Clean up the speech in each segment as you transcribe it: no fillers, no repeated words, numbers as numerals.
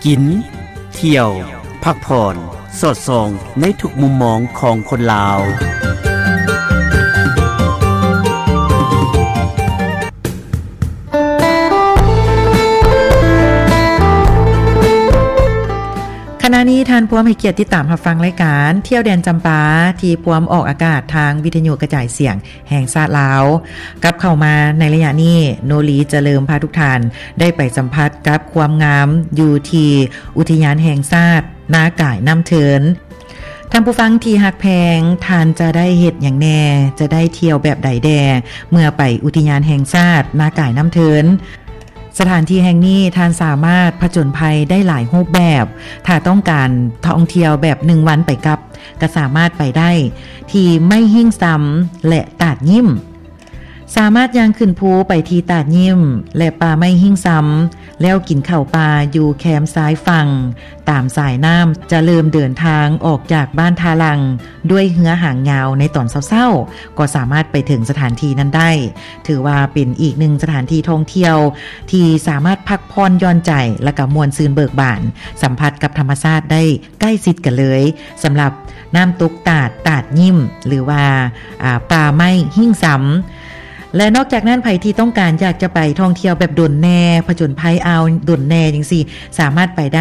กินเที่ยวพักผ่อนสอดส่องในทุกมุมมองของคนลาวขณะนี้ท่านผู้ให้เกียรติติดตามรับฟังรายการเที่ยวแดนจำปาที่พวมออกอากาศทางวิทยุกระจายเสียงแห่งชาติลาวกับเข้ามาในระยะนี้โนลีจะเริ่มพาทุกท่านได้ไปสัมผัสกับความงามอยู่ที่อุทยานแห่งชาตินาก่ายน้ำเถินท่านผู้ฟังที่ฮักแพงท่านจะได้เฮ็ดอย่างแน่จะได้เที่ยวแบบใดแดเมื่อไปอุทยานแห่งชาตินาก่ายน้ำเถินสถานที่แห่งนี้ท่านสามารถผจญภัยได้หลายรูปแบบถ้าต้องการท่องเที่ยวแบบ1วันไปกับก็สามารถไปได้ที่ไม่หิ้งซ้ำและตาดยิ้มสามารถย่างขึ้นภูไปที่ตาดยิ้มและป่าไม่หิ้งซ้ำแล้วกินข้าวปลาอยู่แคมป์ซ้ายฝั่งตามสายน้ำจะเริ่มเดินทางออกจากบ้านทาลังด้วยเหือหางยาวในตอนเช้าๆก็สามารถไปถึงสถานที่นั้นได้ถือว่าเป็นอีกหนึ่งสถานที่ท่องเที่ยวที่สามารถพักผ่อนหย่อนใจและก็มวลซื่นเบิกบานสัมผัสกับธรรมชาติได้ใกล้ชิดกันเลยสำหรับน้ำตกตาดยิ้มหรือว่าป่าไม้หิ้งซ้ำและนอกจากนั้นไผที่ต้องการอยากจะไปท่องเที่ยวแบบด่วนแน่ผจญภัยเอาด่วนแน่จังซี่สามารถไปได้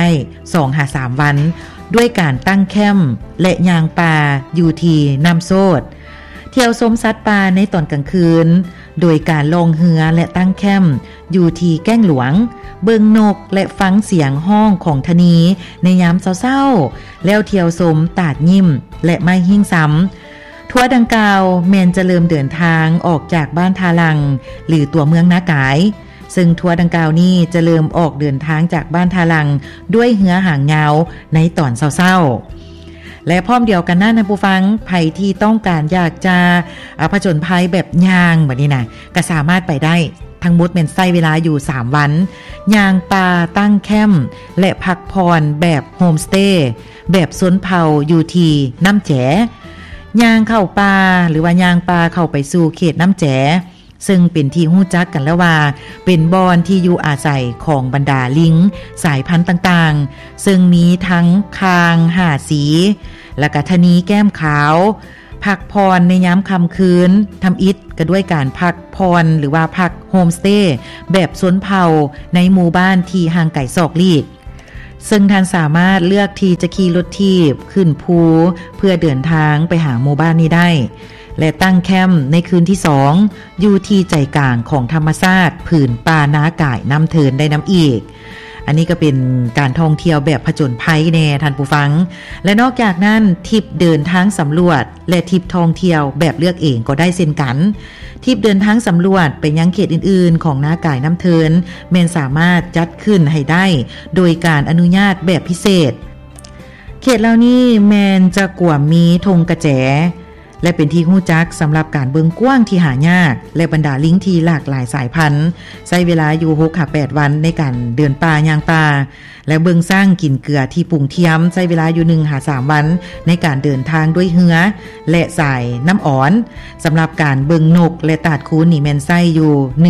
2-3 วันด้วยการตั้งแคมป์และย่างป่าอยู่ที่น้ำโซดเที่ยวชมสัตว์ป่าในตอนกลางคืนโดยการลงเรือและตั้งแคมป์อยู่ที่แก้งหลวงเบิ่งนกและฟังเสียงห้องของทนีในยามเช้าๆแล้วเที่ยวชมตาดยิ้มและไม้หิ้งซ้ำทัวร์ดังกล่าวแมนจะเริ่มเดินทางออกจากบ้านทาลังหรือตัวเมืองนากายซึ่งทัวร์ดังกล่าวนี้จะเริ่มออกเดินทางจากบ้านทาลังด้วยเหือหางยาวในตอนเช้าๆและพร้อมเดียวกันนั้นท่านผู้ฟังไผที่ต้องการอยากจะผจญภัยแบบย่างแบบนี้นะก็สามารถไปได้ทั้งหมดเป็นใช้เวลาอยู่3วันย่างป่าตั้งแคมป์และพักผ่อนแบบโฮมสเตย์แบบสนเผาอยู่ที่น้ำแจ๋ย่างเข้าป่าหรือว่าย่างป่าเข้าไปสู่เขตน้ำแจ๋ซึ่งเป็นที่ฮู้จักกันแล้วว่าเป็นบอนที่อยู่อาศัยของบรรดาลิงสายพันธุ์ต่างๆซึ่งมีทั้งคาง5สีและก็ทนีแก้มขาวพักพรในยามค่ำคืนทำอิฐก็ด้วยการพักพรหรือว่าพักโฮมสเตย์แบบสวนเผาในหมู่บ้านที่ห่างไกลศอกลีกซึ่งท่านสามารถเลือกที่จะขี่รถทีบขึ้นภูเพื่อเดินทางไปหาหมู่บ้านนี้ได้และตั้งแคมป์ในคืนที่2อยู่ที่ใจกลางของธรรมชาติผืนป่านาก่ายน้ำเถินได้น้ำอีกอันนี้ก็เป็นการท่องเที่ยวแบบผจญภัยแน่ท่านผู้ฟังและนอกจากนั้นทริปเดินทางสำรวจและทริปท่องเที่ยวแบบเลือกเองก็ได้เช่นกันทริปเดินทางสำรวจไปยังเขตอื่นๆของนาก่ายน้ำเถินแม่นสามารถจัดขึ้นให้ได้โดยการอนุญาตแบบพิเศษเขตเหล่านี้แม่นจะกว่ามีธงกระแจและเป็นที่ฮู้จักสำหรับการเบิ่งกว้างที่หายากและบรรดาลิงที่หลากหลายสายพันธุ์ใช้เวลาอยู่ 6-8 วันในการเดินป่าย่างป่าและเบิ่งสร้างกินเกลือที่ปรุงเทียมใช้เวลาอยู่ 1-3 วันในการเดินทางด้วยเรือและสายน้ำอ่อนสำหรับการเบิ่งนกและตาดคูนนี่แม่นใช้อยู่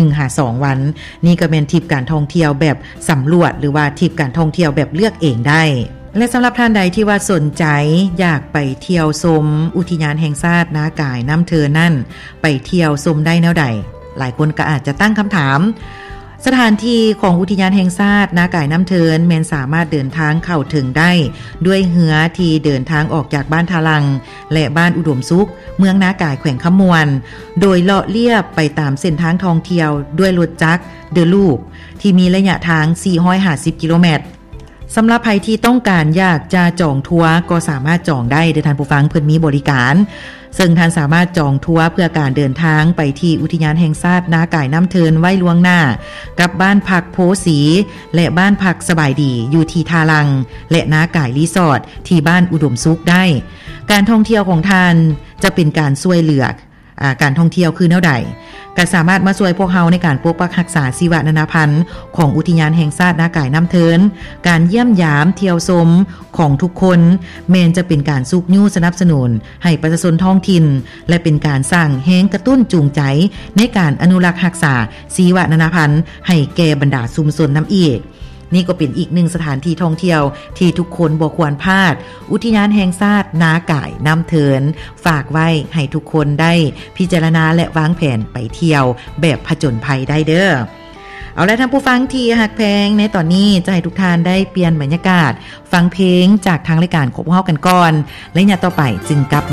1-2 วันนี่ก็เป็นทริปการท่องเที่ยวแบบสำรวจหรือว่าทริปการท่องเที่ยวแบบเลือกเองได้และสำหรับท่านใดที่ว่าสนใจอยากไปเที่ยวชมอุทยานแห่งชาตินาก่ายน้ำเถินนั่นไปเที่ยวชมได้แนวใดหลายคนก็อาจจะตั้งคำถามสถานที่ของอุทยานแห่งชาตินาก่ายน้ำเถินแม้นสามารถเดินทางเข้าถึงได้ด้วยเรือที่เดินทางออกจากบ้านทาลังและบ้านอุดมสุขเมืองนาก่ายแขวงขมวนโดยเลาะเลียบไปตามเส้นทางท่องเที่ยวด้วยรถจักรเดอะลูปที่มีระยะทาง450กิโลเมตรสำหรับใครที่ต้องการอยากจะจองทัวร์ก็สามารถจองได้โดยท่านผู้ฟังเพิ่นมีบริการซึ่งท่านสามารถจองทัวร์เพื่อการเดินทางไปที่อุทยานแห่งชาตินาก่ายน้ำเถินไว้ล่วงหน้ากับบ้านพักโพสีและบ้านพักสบายดีอยู่ที่ทาลังและนาก่ายรีสอร์ทที่บ้านอุดมสุขได้การท่องเที่ยวของท่านจะเป็นการช่วยเหลือการท่องเที่ยวคือแนวใดก็สามารถมาช่วยพวกเฮาในการปกปักรักษาชีวนานาพันธุ์ของอุทยานแห่งชาตินาก่ายน้ำเถินการเยี่ยมยามเที่ยวชมของทุกคนแม้นจะเป็นการซุกยู่สนับสนุนให้ประชาชนท้องถิ่นและเป็นการสร้างแรงกระตุ้นจูงใจในการอนุรักษ์รักษาชีวนานาพันธุ์ให้แก่บรรดาชุมชนน้ำอีกนี่ก็เป็นอีกหนึ่งสถานที่ท่องเที่ยวที่ทุกคนบ่ควรพลาดอุทยานแห่งชาตินาก่ายน้ำเถินฝากไว้ให้ทุกคนได้พิจารณาและวางแผนไปเที่ยวแบบผจญภัยได้เด้อเอาละท่านผู้ฟังที่หักแพงในตอนนี้จะให้ทุกท่านได้เปลี่ยนบรรยากาศฟังเพลงจากทางรายการของพวกเรากันก่อนและเนี่ยต่อไปจึงกลับ